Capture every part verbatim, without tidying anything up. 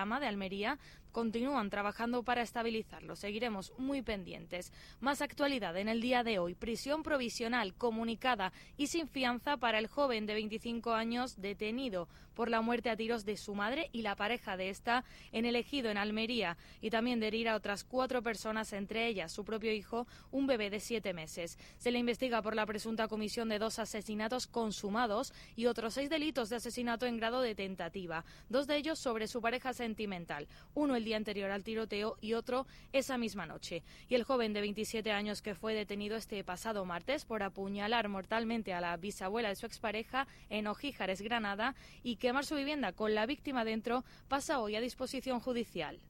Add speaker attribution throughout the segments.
Speaker 1: Lezama de Almería continúan trabajando para estabilizarlo. Seguiremos muy pendientes. Más actualidad en el día de hoy. Prisión provisional comunicada y sin fianza para el joven de veinticinco años detenido por la muerte a tiros de su madre y la pareja de esta en el Ejido, en Almería, y también de herir a otras cuatro personas, entre ellas su propio hijo, un bebé de siete meses. Se le investiga por la presunta comisión de dos asesinatos consumados y otros seis delitos de asesinato en grado de tentativa, dos de ellos sobre su pareja sentimental, uno el día anterior al tiroteo y otro esa misma noche. Y el joven de veintisiete años que fue detenido este pasado martes por apuñalar mortalmente a la bisabuela de su expareja en Ojíjares, Granada, y quemar su vivienda con la víctima dentro, pasa hoy a disposición judicial.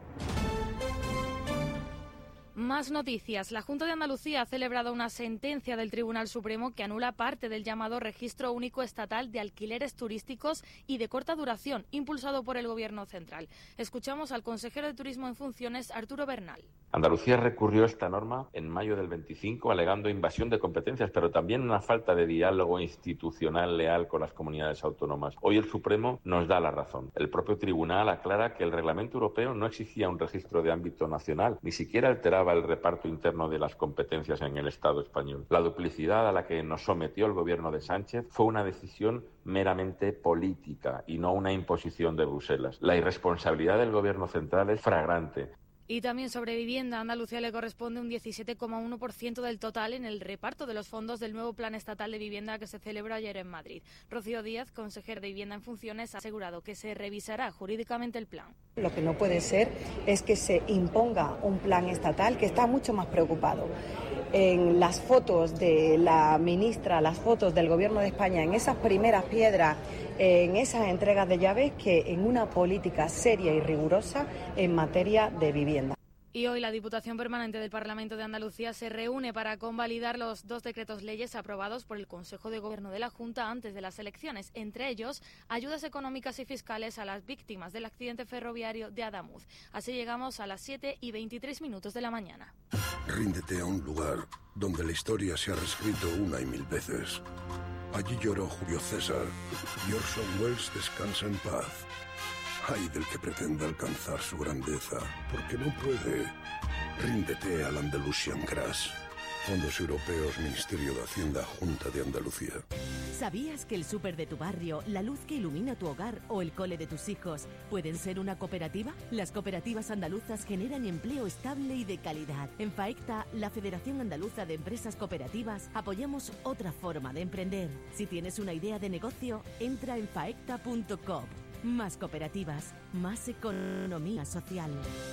Speaker 1: Más noticias. La Junta de Andalucía ha celebrado una sentencia del Tribunal Supremo que anula parte del llamado Registro Único Estatal de Alquileres Turísticos y de Corta Duración, impulsado por el Gobierno central. Escuchamos al consejero de Turismo en funciones, Arturo Bernal.
Speaker 2: Andalucía recurrió esta norma en mayo del veinticinco alegando invasión de competencias, pero también una falta de diálogo institucional leal con las comunidades autónomas. Hoy el Supremo nos da la razón. El propio tribunal aclara que el Reglamento Europeo no exigía un registro de ámbito nacional, ni siquiera alteraba el reparto interno de las competencias en el Estado español. La duplicidad a la que nos sometió el gobierno de Sánchez fue una decisión meramente política y no una imposición de Bruselas. La irresponsabilidad del gobierno central es flagrante.
Speaker 1: Y también sobre vivienda, a Andalucía le corresponde un diecisiete coma uno por ciento del total en el reparto de los fondos del nuevo Plan Estatal de Vivienda que se celebró ayer en Madrid. Rocío Díaz, consejera de Vivienda en funciones, ha asegurado que se revisará jurídicamente el plan.
Speaker 3: Lo que no puede ser es que se imponga un plan estatal que está mucho más preocupado en las fotos de la ministra, las fotos del Gobierno de España, en esas primeras piedras, en esas entregas de llaves, que en una política seria y rigurosa en materia de vivienda.
Speaker 1: Y hoy la Diputación Permanente del Parlamento de Andalucía se reúne para convalidar los dos decretos leyes aprobados por el Consejo de Gobierno de la Junta antes de las elecciones, entre ellos ayudas económicas y fiscales a las víctimas del accidente ferroviario de Adamuz. Así llegamos a las siete y veintitrés minutos de la mañana.
Speaker 4: Ríndete a un lugar donde la historia se ha reescrito una y mil veces. Allí lloró Julio César y Orson Welles descansa en paz. Ay del que pretenda alcanzar su grandeza, porque no puede. Ríndete al Andalusian Crash. Fondos Europeos, Ministerio de Hacienda, Junta de Andalucía.
Speaker 5: ¿Sabías que el súper de tu barrio, la luz que ilumina tu hogar o el cole de tus hijos pueden ser una cooperativa? Las cooperativas andaluzas generan empleo estable y de calidad. En FAECTA, la Federación Andaluza de Empresas Cooperativas, apoyamos otra forma de emprender. Si tienes una idea de negocio, entra en faecta punto com. Más cooperativas, más economía social.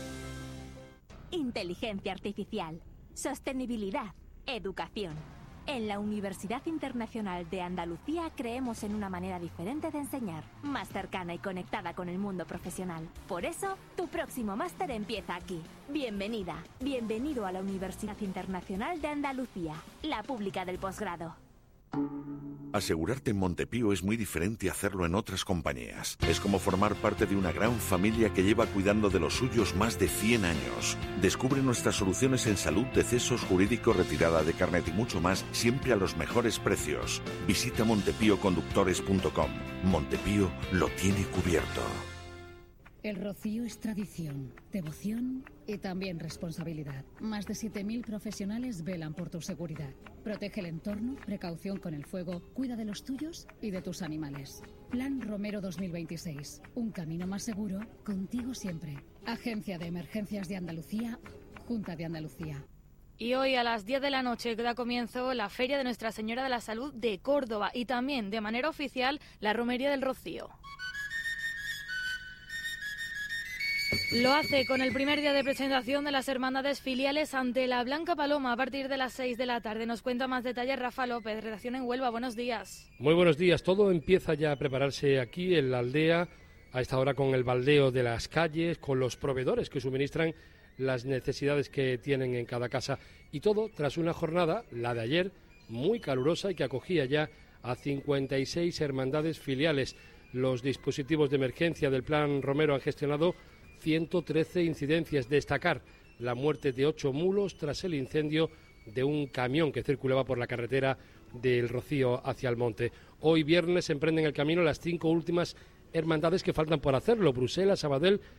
Speaker 6: Inteligencia artificial, sostenibilidad, educación. En la Universidad Internacional de Andalucía creemos en una manera diferente de enseñar, más cercana y conectada con el mundo profesional. Por eso, tu próximo máster empieza aquí. Bienvenida, bienvenido a la Universidad Internacional de Andalucía, la pública del posgrado.
Speaker 7: Asegurarte en Montepío es muy diferente a hacerlo en otras compañías. Es como formar parte de una gran familia que lleva cuidando de los suyos más de cien años. Descubre nuestras soluciones en salud, decesos, jurídico, retirada de carnet y mucho más, siempre a los mejores precios. Visita montepío conductores punto com. Montepío lo tiene cubierto.
Speaker 8: El Rocío es tradición, devoción y también responsabilidad. Más de siete mil profesionales velan por tu seguridad. Protege el entorno, precaución con el fuego, cuida de los tuyos y de tus animales. Plan Romero dos mil veintiséis. Un camino más seguro, contigo siempre. Agencia de Emergencias de Andalucía, Junta de Andalucía.
Speaker 1: Y hoy a las diez de la noche da comienzo la Feria de Nuestra Señora de la Salud de Córdoba y también, de manera oficial, la Romería del Rocío. Lo hace con el primer día de presentación de las hermandades filiales ante la Blanca Paloma a partir de las seis de la tarde. Nos cuenta más detalles Rafa López, redacción en Huelva. Buenos días.
Speaker 9: Muy buenos días. Todo empieza ya a prepararse aquí en la aldea, a esta hora con el baldeo de las calles, con los proveedores que suministran las necesidades que tienen en cada casa. Y todo tras una jornada, la de ayer, muy calurosa y que acogía ya a cincuenta y seis hermandades filiales. Los dispositivos de emergencia del Plan Romero han gestionado ciento trece incidencias. Destacar la muerte de ocho mulos tras el incendio de un camión que circulaba por la carretera del Rocío hacia el monte. Hoy viernes emprenden el camino las cinco últimas hermandades que faltan por hacerlo: Bruselas, Sabadell,